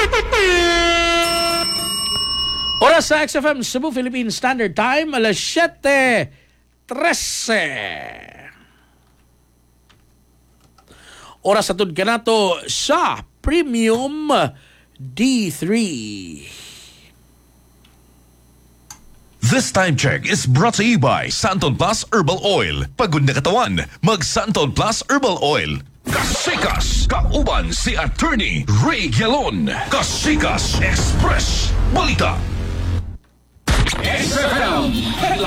Oras sa XFM Cebu Philippine Standard Time, alas 7:13. Oras sa tud kanato sa Premium D3. This time check is brought to you by Santon Plus Herbal Oil. Pagod na katawan, mag Santon Plus Herbal Oil. Kasikas, kauban si Attorney Ray Gelon. Kasikas Express, balita. XFM